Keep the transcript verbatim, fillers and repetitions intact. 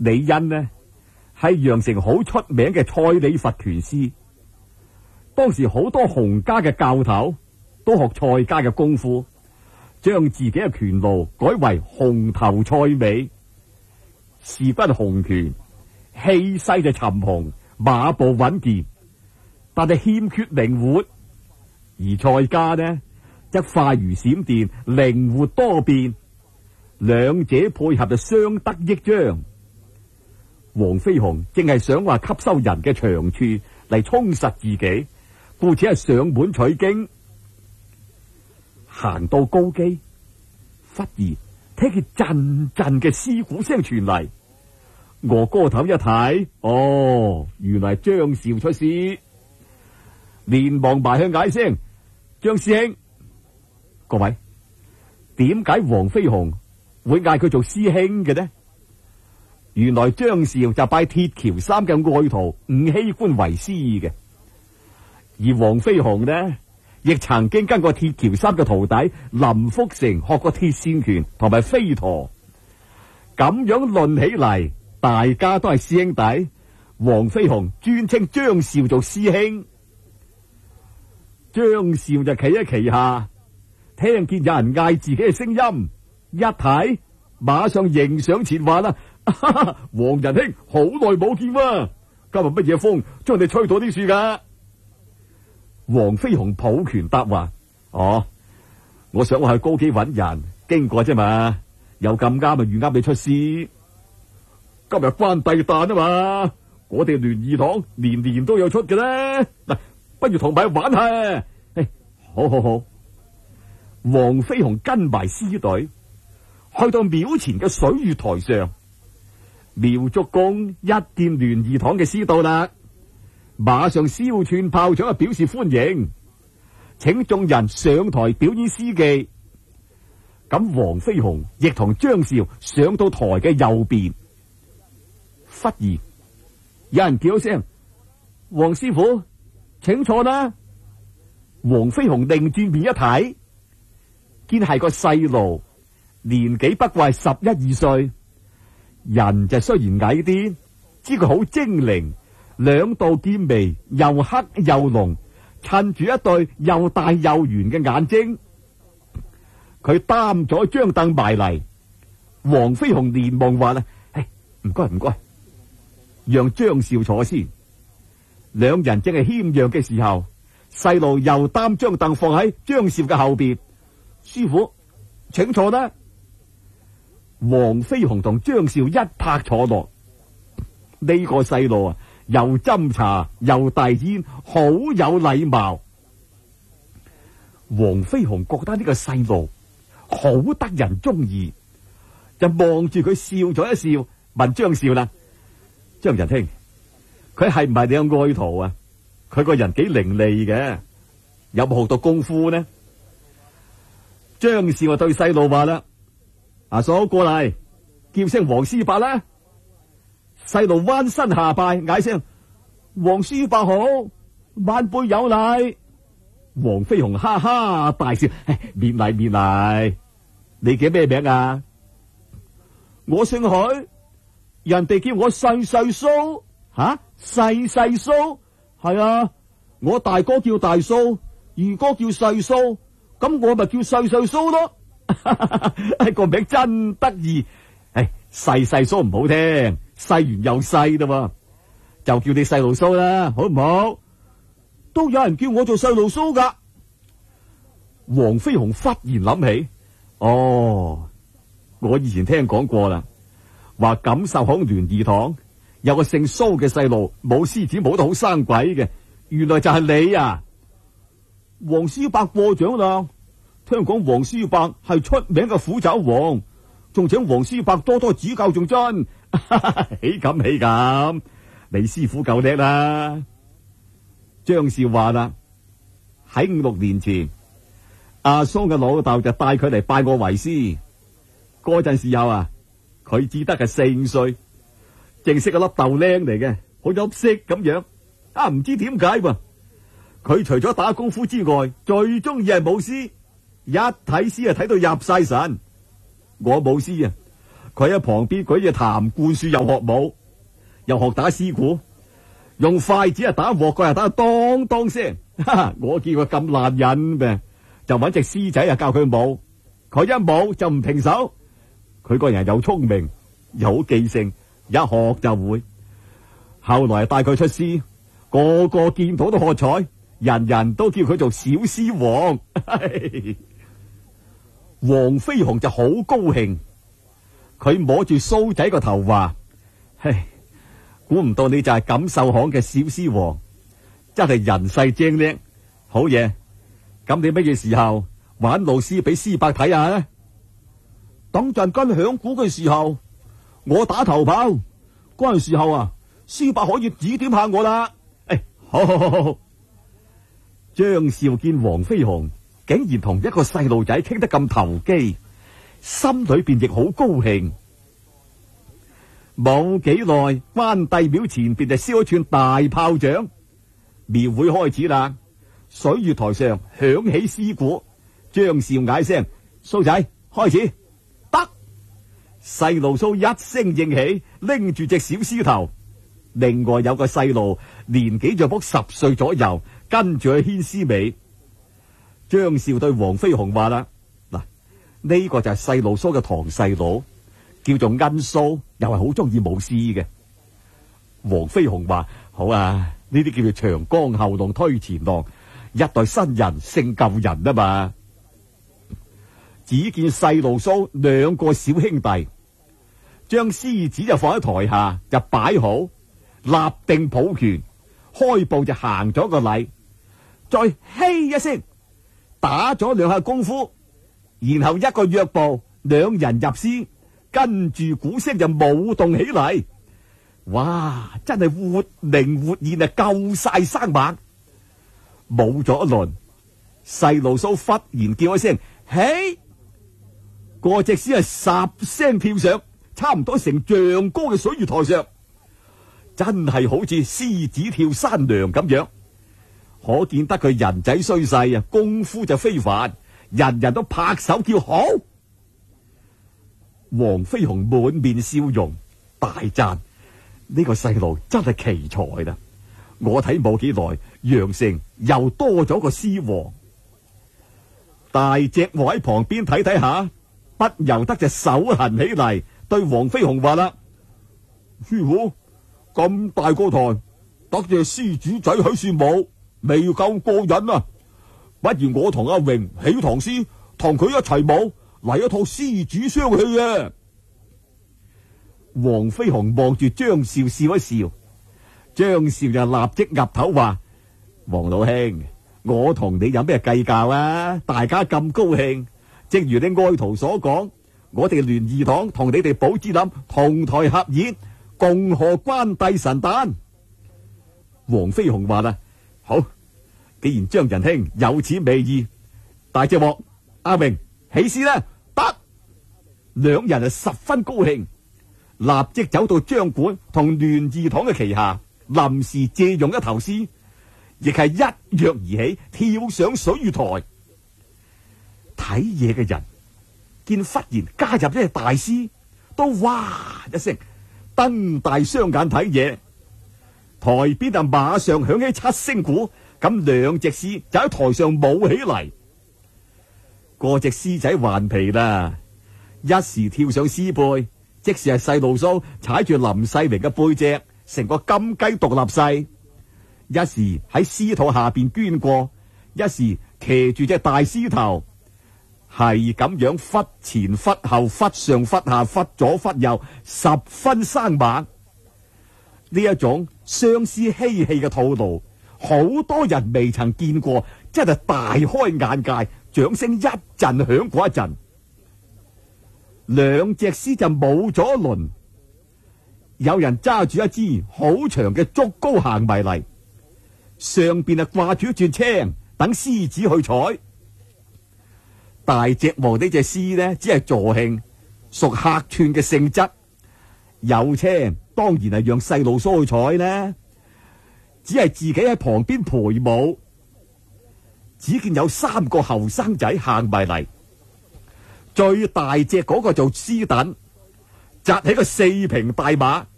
李恩呢係陽城好出名嘅蔡李佛拳師，當時好多洪家嘅教頭都學蔡家嘅功夫，將自己嘅拳路改為洪頭蔡尾，事不洪拳，氣勢就沉雄，馬步穩健，但係欠缺靈活。而蔡家呢則快如閃電，靈活多變，兩者配合就相得益彰。黃飛鴻正係想話吸收人嘅長處嚟充實自己，故此係上門取經。行到高基，忽然聽見陣陣嘅獅鼓聲傳嚟。我哥頭一睇，哦，原來張紹出師，連忙埋去嗌聲：張師兄。各位，點解黃飛鴻會嗌佢做師兄嘅呢？原來張紹就拜鐵橋三嘅愛徒伍希歡為師嘅，而黃飛鴻呢，亦曾經跟過鐵橋三嘅徒弟林福成學過鐵線拳同埋飛陀。咁樣論起嚟，大家都係師兄弟。黃飛鴻專稱張紹做師兄。張紹就企喺旗下，聽見有人嗌自己嘅聲音，一睇馬上迎上前話啦：黃仁兄，好耐冇見喎，今日乜嘢風將你吹到啲樹噶？黃飛鴻抱拳答話：哦，我想我去高基揾人，經過啫嘛，又咁啱咪遇啱你出師。今日關帝誕啊嘛，我哋聯誼堂年年都有出嘅啦。嗱，不如同埋玩下。誒，好好好。黃飛鴻跟埋師隊去到廟前嘅水月台上，苗竹公一見聯誼堂嘅師到啦，馬上燒串炮仗啊，表示歡迎，請眾人上台表演詩技。咁黃飛鴻亦同張紹上到台嘅右邊。忽然有人叫聲：黃師傅，請坐啦。黃飛鴻擰轉面一睇，見係個細路，年紀不過係十一二歲，人就雖然矮啲，知佢好精靈，兩道劍眉又黑又濃，襯住一對又大又圓嘅眼睛。佢擔咗張凳埋嚟，黃飛鴻連忙話啦：唉，唔該唔該，讓張紹坐先。兩人正係謙讓嘅時候，細路又擔張凳放喺張紹嘅後邊。師傅，請坐啦。黃飛鴻同張紹一拍坐落。呢、這個細路啊，又斟茶又遞煙，好有禮貌。黃飛鴻覺得呢個細路好得人中意，就望住佢笑咗一笑，問張紹啦：張仁兄，佢係唔係你嘅愛徒啊？佢個人幾伶俐嘅，有冇學到功夫呢？張紹話對細路話啦：阿嫂過嚟，叫聲黃師伯啦。細路彎身下拜，嗌聲：黃師伯好，晚輩有禮。黃飛鴻哈哈大笑：免禮免禮。你叫咩名啊？我姓許，人哋叫我細細蘇。吓，細細蘇？係啊，我大哥叫大蘇，二哥叫細蘇，咁我咪叫細細蘇咯。個名真得意。唉，細細蘇唔好聽，細完又細啦，就叫你細路蘇啦，好唔好？都有人叫我做細路蘇噶。黃飛鴻忽然諗起，哦，我以前聽講過啦，話錦繡巷聯誼堂有個姓蘇嘅細路，冇獅子舞得好生鬼嘅，原來就係你啊！黃師伯過獎啦，聽講黃師伯係出名嘅虎爪王，仲請黃師伯多多指教仲真。喜咁喜咁，你師傅夠叻啦。張紹話啦，喺五六年前，阿蘇嘅老豆就帶佢嚟拜我為師，嗰陣時候啊，佢只得係四五歲，正識個粒豆僆嚟嘅，好有識咁樣。啊，唔知點解喎，佢除咗打功夫之外，最中意係舞獅，一睇獅啊睇到入晒神。我舞獅啊， 佢喺旁邊舉住痰灌樹，又學舞，又學打獅鼓，用筷子啊打鑊蓋啊打當當聲。我見佢咁爛癮咩，就揾隻獅仔啊教佢舞。佢一舞就唔停手。佢個人又聰明又好記性，一學就會。後來帶佢出師，個個見到都喝彩，人人都叫佢做小獅王。黃飛鴻就好高興，佢摸住蘇仔個頭話：唉，估唔到你就係錦繡巷嘅小獅王，真係人世精叻，好嘢！咁你乜嘢時候玩露獅俾師伯睇下呢？等陣跟響鼓嘅時候，我打頭炮嗰陣時候啊，師伯可以指點下我啦。誒，好好好好好。張紹見黃飛鴻竟然同一個細路仔傾得咁投機，心裏邊亦好高興。冇幾耐，關帝廟前邊就燒一串大炮仗，廟會開始啦。水月台上響起獅鼓，張紹嗌聲：蘇仔，開始。得，細路蘇一聲應起，拎住隻小獅頭。另外有個細路年紀就卜十歲左右，跟住去牽獅尾。張紹對黃飛鴻話啦：嗱，呢個就係細路蘇嘅堂細佬，叫做恩蘇，又係好中意舞獅嘅。黃飛鴻話：好啊，呢啲叫做長江後浪推前浪，一代新人勝舊人啊嘛。只見細路蘇兩個小兄弟將獅子就放喺台下，就擺好，立定抱拳，開步就行咗個禮，再嘿一聲打咗兩下功夫，然後一個躍步，兩人入獅，跟住鼓聲就舞動起嚟。哇，真係活靈活現啊，夠晒生猛。舞咗一輪，細路蘇忽然叫一聲嘿，個隻獅係十聲跳上，差唔多成丈高嘅水月台上，真係好似獅子跳山梁咁樣。可見得佢人仔衰細啊，功夫就非凡，人人都拍手叫好。黃飛鴻滿面笑容，大讚呢個細路真係奇才啦！我睇冇幾耐，陽城又多咗個獅王。大隻我喺旁邊睇睇下，不由得隻手痕起嚟，對黃飛鴻話啦：師傅，咁大個台，得隻獅子仔喺處舞，未夠過癮啊！不如我同阿榮起堂獅，同佢一齊舞，嚟一套獅子雙戲啊！黃飛鴻望住張紹笑一笑，張紹就立即岌頭話：黃老兄，我同你有咩計較啊？大家咁高興，正如你愛徒所講，我哋聯誼堂同你哋寶芝林同台合演，共賀關帝神誕。黃飛鴻話啦：好，既然張仁兄有此美意，大隻鑊阿榮起獅啦，得。兩人係十分高興，立即走到張館同聯誼堂嘅旗下，臨時借用一頭獅，亦係一躍而起，跳上水月台。睇嘢嘅人見忽然加入一隻大獅，都哇一聲瞪大雙眼睇嘢。台邊啊馬上響起七聲鼓，咁兩隻獅就喺台上舞起嚟。個隻獅仔頑皮啦，一時跳上獅背，即使係細路蘇踩住林世榮嘅背脊，成個金雞獨立勢；一時喺獅肚下邊捐過，一時騎住隻大獅頭，係咁樣忽前忽後，忽上忽下，忽左忽右，十分生猛。呢一種雙獅嬉戲嘅套路，好多人未曾見過，真係大開眼界。掌聲一陣響過一陣，兩隻獅就舞咗一輪。有人揸住一支好長嘅竹篙行埋嚟，上邊啊掛住一串青，等獅子去採。大隻王呢隻獅呢，只係助興，屬客串嘅性質。有青當然係讓細路蘇去採呢，只係自己喺旁邊陪舞。只見有三個後生仔行埋嚟，最大隻嗰個做獅躉， 紮起個四平大馬。